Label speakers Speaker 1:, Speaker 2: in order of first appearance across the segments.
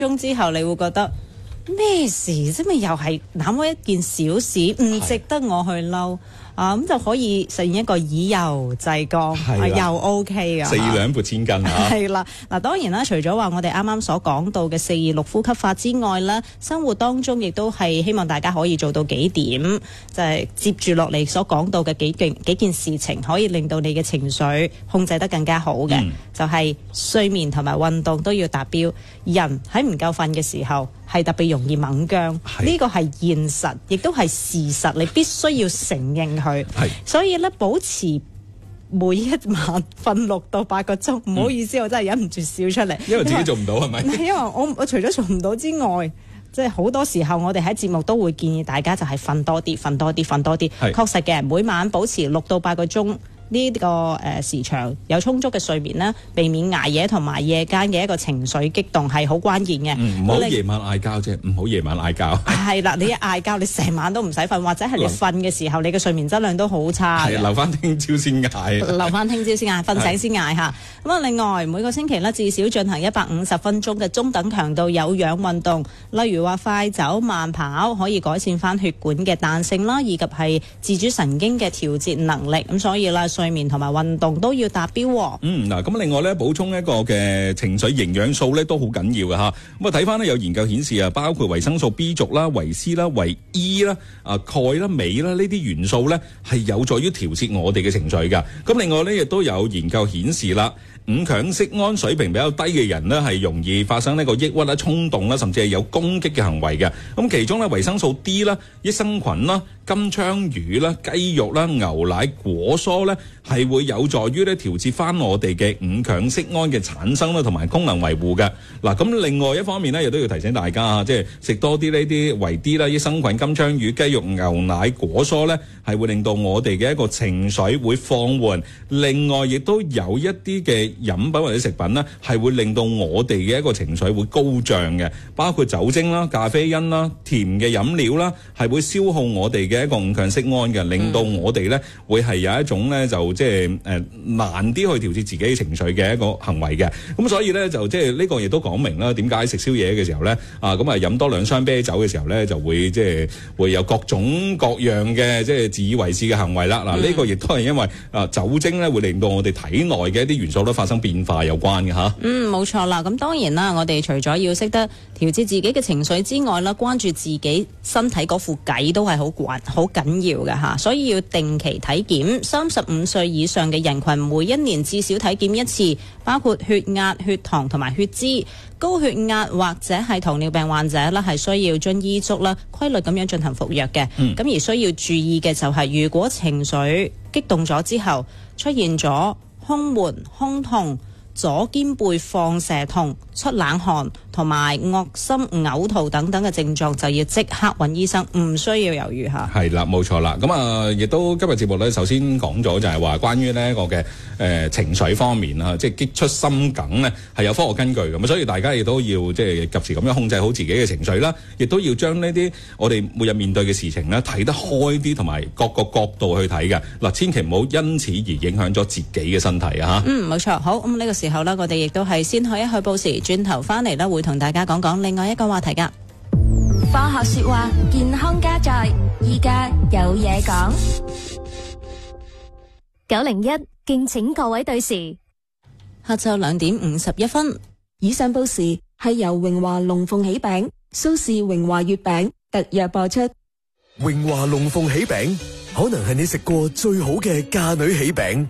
Speaker 1: 鐘之後，你會覺得咩事啫？咪又係那麼一件小事，唔值得我去嬲啊！咁就可以實現一個以柔制剛，又 OK 噶。
Speaker 2: 四兩撥千斤嚇。
Speaker 1: 係啦，嗱當然啦，除咗話我哋啱啱所講到嘅426呼吸法之外啦，生活當中亦都係希望大家可以做到幾點，就係接住落嚟所講到嘅幾件事情，可以令到你嘅情緒控制得更加好嘅。就係睡眠同埋運動都要達標。人喺唔夠瞓嘅時候係特別容易猛僵，呢個係現實，亦都係事實，你必須要承認佢。所以咧，保持每一晚瞓6到8個鐘，唔好意思，我真係忍唔住笑出嚟，
Speaker 2: 因為自己做唔到係咪？
Speaker 1: 因為我除咗做唔到之外，即係好多時候我哋喺節目都會建議大家就係瞓多啲，瞓多啲，瞓多啲。確實嘅，每晚保持6到8個鐘。呢個時長有充足嘅睡眠啦，避免捱夜同埋夜間嘅一個情緒激動係好關鍵嘅。
Speaker 2: 唔好夜晚嗌交啫，唔好夜晚嗌交。係
Speaker 1: 啦，你一嗌交，你成晚都唔使瞓，或者係你瞓嘅時候，你嘅睡眠質量都好差。
Speaker 2: 係留翻聽朝先嗌。
Speaker 1: 留翻聽朝先嗌，瞓醒先嗌嚇。咁啊，另外每個星期咧至少進行150分鐘嘅中等強度有氧運動，例如話快走、慢跑，可以改善翻血管嘅彈性啦，以及係自主神經嘅調節能力。咁所以啦，睡眠同埋運動都要達標。
Speaker 2: 嗱，咁另外咧，補充一個嘅情緒營養素咧，都好緊要嘅嚇。咁啊，睇翻咧有研究顯示啊，包括維生素 B 族啦、維 C 啦、維 E 啦、鈣啦、鎂啦呢啲元素咧，係有助於調節我哋嘅情緒㗎。咁另外咧，亦都有研究顯示啦。5強色胺水平比較低嘅人呢，係容易發生呢個抑鬱啦、衝動啦，甚至係有攻擊嘅行為嘅。咁其中咧，維生素 D 啦、益生菌啦、金槍魚啦、雞肉啦、牛奶、果蔬咧，係會有助於咧調節翻我哋嘅5強色胺嘅產生啦，同埋功能維護嘅。嗱，咁另外一方面咧，亦都要提醒大家啊，即係食多啲呢啲維 D 啦、益生菌、金槍魚、雞肉、牛奶、果蔬咧，係會令到我哋嘅一個情緒會放緩。另外，亦都有一啲嘅飲品或者食品呢，係會令到我哋嘅一個情緒會高漲嘅，包括酒精啦、咖啡因啦、甜嘅飲料啦，係會消耗我哋嘅一個5強色胺嘅，令到我哋呢會係有一種呢就即係難啲去調節自己情緒嘅一個行為嘅。咁所以呢，就即係呢個亦都講明啦，點解食宵夜嘅時候呢，咁飲多2箱啤酒嘅時候呢，就會即係會有各種各樣嘅即係自以為是嘅行為啦。嗱，呢個亦都係因為酒精呢會令到我哋體內嘅一啲元素都發生變化有關嘅吓。
Speaker 1: 冇錯啦。咁當然啦，我哋除咗要識得調節自己嘅情緒之外啦，關注自己身體嗰副計都係好緊要嘅吓。所以要定期體檢。35歲以上嘅人群每1年至少體檢1次，包括血壓、血糖同埋血脂。高血壓或者係糖尿病患者啦，係需要遵醫囑啦，規律咁樣進行服藥嘅。咁而需要注意嘅就係，如果情緒激動咗之後，出現咗胸悶、胸痛、左肩背放射痛、出冷汗同埋惡心、嘔吐等等嘅症狀，就要即刻揾醫生，唔需要猶豫下。
Speaker 2: 係啦，冇錯啦。咁亦都今日節目咧，首先講咗就係話關於呢一個嘅情緒方面啊，即係激出心梗咧係有科學根據嘅。咁所以大家亦都要即係及時咁樣控制好自己嘅情緒啦，亦都要將呢啲我哋每日面對嘅事情咧睇得開啲，同埋各個角度去睇嘅。嗱，千祈唔好因此而影響咗自己嘅身體啊！
Speaker 1: 冇錯。好，咁呢個時候呢，我哋亦都係先去一去報時，轉頭翻嚟呢，會同大家講講另外一個話題㗎。
Speaker 3: 科學說話，健康加載，依家有嘢講。901，敬請各位對時。
Speaker 1: 下晝2點51分。
Speaker 4: 以上報時係由榮華龍鳳喜餅、蘇氏榮華月餅特約播出。
Speaker 5: 榮華龍鳳喜餅可能係你食過最好嘅嫁女喜餅。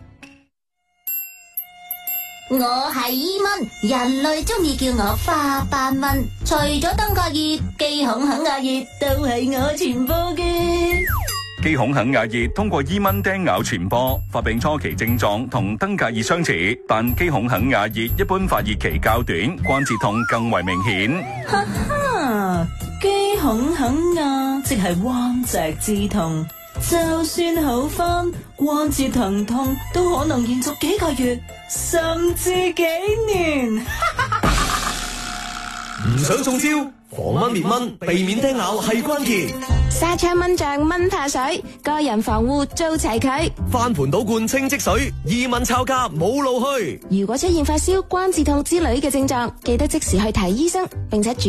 Speaker 6: 我係伊蚊，人類中意叫我花斑蚊。除咗登革熱、姬孔肯亞熱都係我傳播嘅。
Speaker 7: 姬孔肯亞熱通過伊蚊叮咬傳播，發病初期症狀同登革熱相似，但姬孔肯亞熱一般發熱期較短，關節痛更為明顯。
Speaker 8: 哈哈，姬孔肯亞即係彎脊之痛，就算好返，關節疼痛都可能延續幾個月，甚至幾年。
Speaker 5: 唔想中招，防蚊滅蚊，避免叮咬係關鍵。
Speaker 4: 紗窗蚊帳蚊怕水，個人防護做齊佢。
Speaker 5: 翻盤倒罐清積水，易蚊抄家冇路去。
Speaker 4: 如果出現發燒、關節痛之類嘅症狀，記得即時去睇醫生，並且